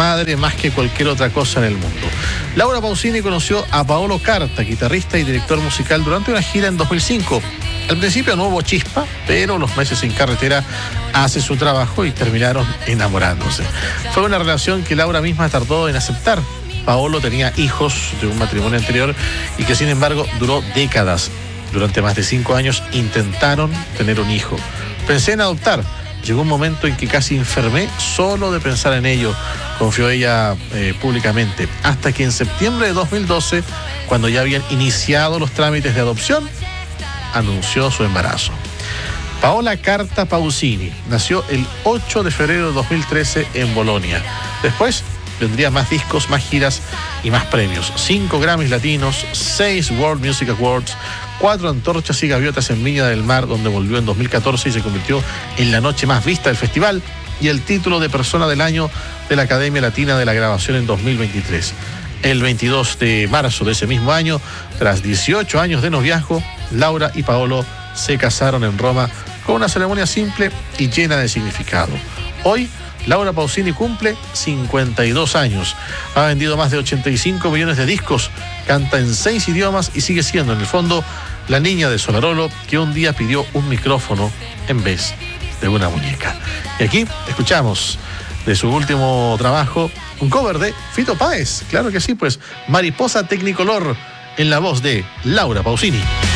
madre más que cualquier otra cosa en el mundo. Laura Pausini conoció a Paolo Carta, guitarrista y director musical, durante una gira en 2005. Al principio no hubo chispa, pero los meses en carretera hacen su trabajo y terminaron enamorándose. Fue una relación que Laura misma tardó en aceptar. Paolo tenía hijos de un matrimonio anterior y que sin embargo duró décadas. Durante más de 5 años intentaron tener un hijo. Pensé en adoptar. Llegó un momento en que casi enfermé solo de pensar en ello, confió ella públicamente. Hasta que en septiembre de 2012, cuando ya habían iniciado los trámites de adopción, anunció su embarazo. Paola Carta Pausini nació el 8 de febrero de 2013 en Bolonia. Después vendría más discos, más giras y más premios. 5 Grammys latinos, 6 World Music Awards, 4 antorchas y gaviotas en Viña del Mar, donde volvió en 2014 y se convirtió en la noche más vista del festival, y el título de Persona del Año de la Academia Latina de la Grabación en 2023. El 22 de marzo de ese mismo año, tras 18 años de noviazgo, Laura y Paolo se casaron en Roma con una ceremonia simple y llena de significado. Hoy, Laura Pausini cumple 52 años. Ha vendido más de 85 millones de discos, canta en 6 idiomas y sigue siendo, en el fondo, la niña de Solarolo que un día pidió un micrófono en vez de una muñeca. Y aquí escuchamos de su último trabajo un cover de Fito Páez. Claro que sí, pues Mariposa Tecnicolor, en la voz de Laura Pausini.